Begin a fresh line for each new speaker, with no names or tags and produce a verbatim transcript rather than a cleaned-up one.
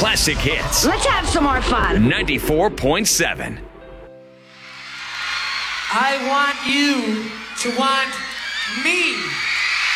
classic hits.
Let's have some more fun.
ninety-four point seven.
I want you to want me.